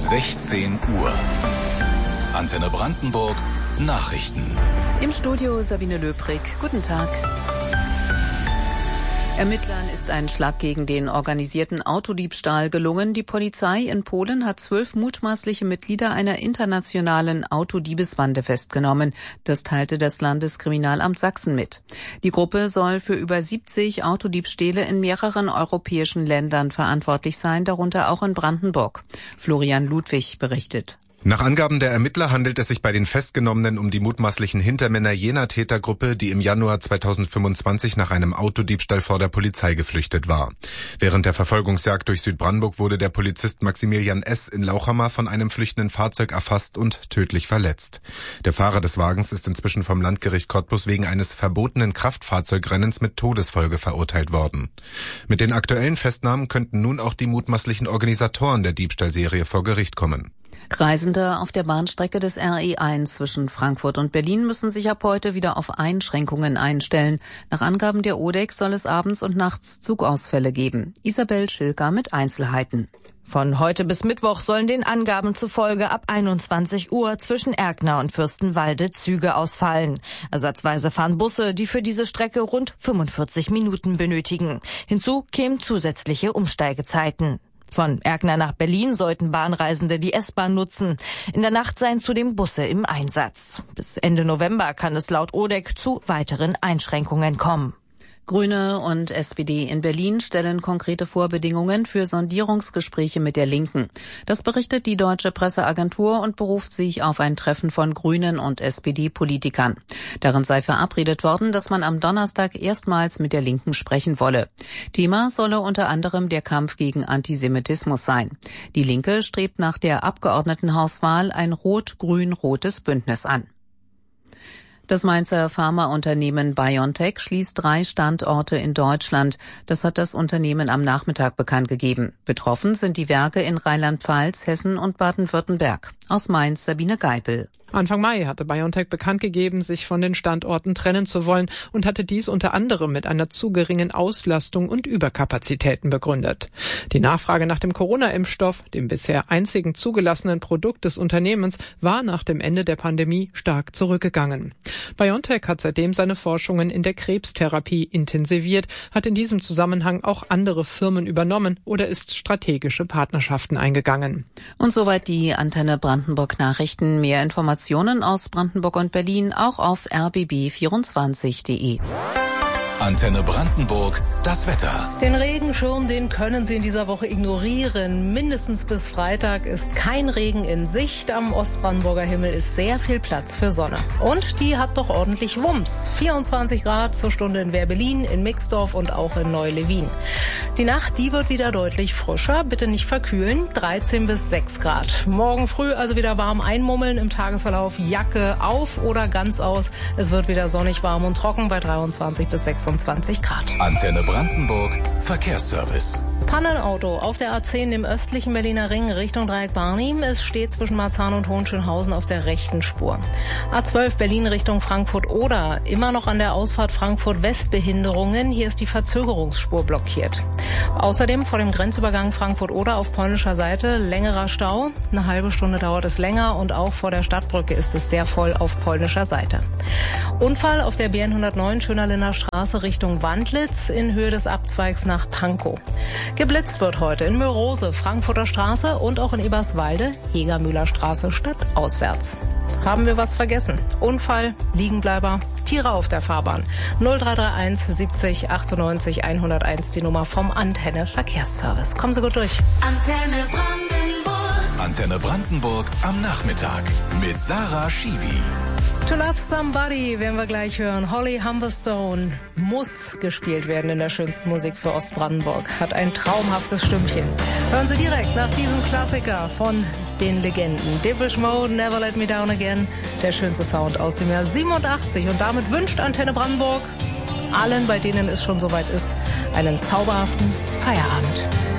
16 Uhr. Antenne Brandenburg, Nachrichten. Im Studio Sabine Löbrig. Guten Tag. Ermittlern ist ein Schlag gegen den organisierten Autodiebstahl gelungen. Die Polizei in Polen hat 12 mutmaßliche Mitglieder einer internationalen Autodiebesbande festgenommen. Das teilte das Landeskriminalamt Sachsen mit. Die Gruppe soll für über 70 Autodiebstähle in mehreren europäischen Ländern verantwortlich sein, darunter auch in Brandenburg. Florian Ludwig berichtet. Nach Angaben der Ermittler handelt es sich bei den Festgenommenen um die mutmaßlichen Hintermänner jener Tätergruppe, die im Januar 2025 nach einem Autodiebstahl vor der Polizei geflüchtet war. Während der Verfolgungsjagd durch Südbrandenburg wurde der Polizist Maximilian S. in Lauchhammer von einem flüchtenden Fahrzeug erfasst und tödlich verletzt. Der Fahrer des Wagens ist inzwischen vom Landgericht Cottbus wegen eines verbotenen Kraftfahrzeugrennens mit Todesfolge verurteilt worden. Mit den aktuellen Festnahmen könnten nun auch die mutmaßlichen Organisatoren der Diebstahlserie vor Gericht kommen. Reisende auf der Bahnstrecke des RE1 zwischen Frankfurt und Berlin müssen sich ab heute wieder auf Einschränkungen einstellen. Nach Angaben der ODEX soll es abends und nachts Zugausfälle geben. Isabel Schilker mit Einzelheiten. Von heute bis Mittwoch sollen den Angaben zufolge ab 21 Uhr zwischen Erkner und Fürstenwalde Züge ausfallen. Ersatzweise fahren Busse, die für diese Strecke rund 45 Minuten benötigen. Hinzu kämen zusätzliche Umsteigezeiten. Von Erkner nach Berlin sollten Bahnreisende die S-Bahn nutzen. In der Nacht seien zudem Busse im Einsatz. Bis Ende November kann es laut ODEC zu weiteren Einschränkungen kommen. Grüne und SPD in Berlin stellen konkrete Vorbedingungen für Sondierungsgespräche mit der Linken. Das berichtet die Deutsche Presseagentur und beruft sich auf ein Treffen von Grünen und SPD-Politikern. Darin sei verabredet worden, dass man am Donnerstag erstmals mit der Linken sprechen wolle. Thema solle unter anderem der Kampf gegen Antisemitismus sein. Die Linke strebt nach der Abgeordnetenhauswahl ein rot-grün-rotes Bündnis an. Das Mainzer Pharmaunternehmen BioNTech schließt 3 Standorte in Deutschland. Das hat das Unternehmen am Nachmittag bekannt gegeben. Betroffen sind die Werke in Rheinland-Pfalz, Hessen und Baden-Württemberg. Aus Mainz Sabine Geipel. Anfang Mai hatte BioNTech bekannt gegeben, sich von den Standorten trennen zu wollen und hatte dies unter anderem mit einer zu geringen Auslastung und Überkapazitäten begründet. Die Nachfrage nach dem Corona-Impfstoff, dem bisher einzigen zugelassenen Produkt des Unternehmens, war nach dem Ende der Pandemie stark zurückgegangen. BioNTech hat seitdem seine Forschungen in der Krebstherapie intensiviert, hat in diesem Zusammenhang auch andere Firmen übernommen oder ist strategische Partnerschaften eingegangen. Und soweit die Antenne Brandenburg Nachrichten. Mehr Informationen aus Brandenburg und Berlin auch auf rbb24.de. Antenne Brandenburg, das Wetter. Den Regenschirm, den können Sie in dieser Woche ignorieren. Mindestens bis Freitag ist kein Regen in Sicht. Am Ostbrandenburger Himmel ist sehr viel Platz für Sonne. Und die hat doch ordentlich Wumms. 24 Grad zur Stunde in Werbelin, in Mixdorf und auch in Neu-Lewin. Die Nacht, die wird wieder deutlich frischer. Bitte nicht verkühlen. 13 bis 6 Grad. Morgen früh also wieder warm einmummeln. Im Tagesverlauf Jacke auf oder ganz aus. Es wird wieder sonnig, warm und trocken bei 23 bis 26 Grad. Antenne Brandenburg, Verkehrsservice. Pannenauto auf der A10 im östlichen Berliner Ring Richtung Dreieck Barnim. Es steht zwischen Marzahn und Hohenschönhausen auf der rechten Spur. A12 Berlin Richtung Frankfurt-Oder. Immer noch an der Ausfahrt Frankfurt-West Behinderungen. Hier ist die Verzögerungsspur blockiert. Außerdem vor dem Grenzübergang Frankfurt-Oder auf polnischer Seite längerer Stau. Eine halbe Stunde dauert es länger und auch vor der Stadtbrücke ist es sehr voll auf polnischer Seite. Unfall auf der BN109 Schönerlinder Straße Richtung Wandlitz in Höhe des Abzweigs nach Pankow. Geblitzt wird heute in Mörose, Frankfurter Straße und auch in Eberswalde, Hegermühler Straße stadtauswärts. Haben wir was vergessen? Unfall, Liegenbleiber, Tiere auf der Fahrbahn. 0331 70 98 101 die Nummer vom Antenne Verkehrsservice. Kommen Sie gut durch. Antenne Brandenburg. Antenne Brandenburg am Nachmittag mit Sarah Schiwi. To Love Somebody werden wir gleich hören. Holly Humberstone muss gespielt werden in der schönsten Musik für Ostbrandenburg. Hat ein traumhaftes Stimmchen. Hören Sie direkt nach diesem Klassiker von den Legenden. Depeche Mode, Never Let Me Down Again. Der schönste Sound aus dem Jahr 87. Und damit wünscht Antenne Brandenburg allen, bei denen es schon soweit ist, einen zauberhaften Feierabend.